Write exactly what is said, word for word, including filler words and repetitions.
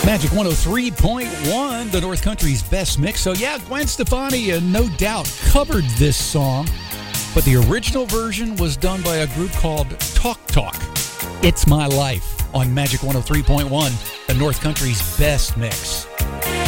Magic one oh three point one, the North Country's best mix. So yeah, Gwen Stefani, uh, no doubt, covered this song, but the original version was done by a group called Talk Talk. It's My Life on Magic one oh three point one, the North Country's best mix.